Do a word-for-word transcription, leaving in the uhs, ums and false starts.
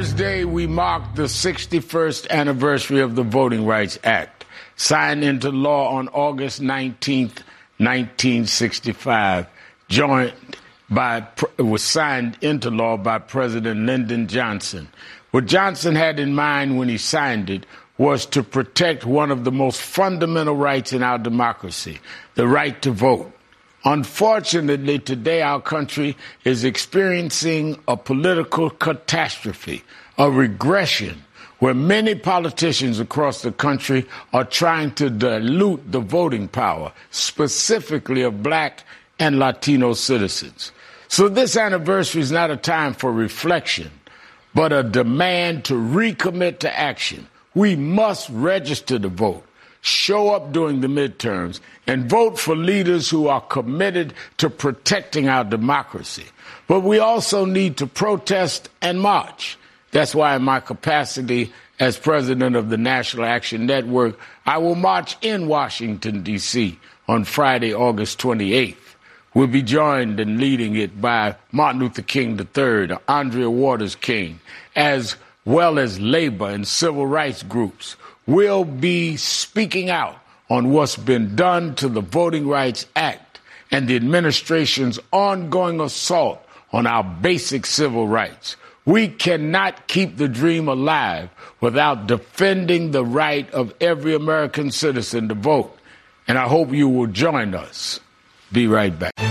Thursday, we mark the sixty-first anniversary of the Voting Rights Act, signed into law on August nineteenth, nineteen sixty-five, joined by, it was signed into law by President Lyndon Johnson. What Johnson had in mind when he signed it was to protect one of the most fundamental rights in our democracy, the right to vote. Unfortunately, today our country is experiencing a political catastrophe, a regression, where many politicians across the country are trying to dilute the voting power, specifically of Black and Latino citizens. So this anniversary is not a time for reflection, but a demand to recommit to action. We must register to vote, show up during the midterms, and vote for leaders who are committed to protecting our democracy. But we also need to protest and march. That's why in my capacity as president of the National Action Network, I will march in Washington, D C on Friday, August twenty-eighth. We'll be joined in leading it by Martin Luther King the third, Andrea Waters King, as well as labor and civil rights groups. We'll be speaking out on what's been done to the Voting Rights Act and the administration's ongoing assault on our basic civil rights. We cannot keep the dream alive without defending the right of every American citizen to vote. And I hope you will join us. Be right back.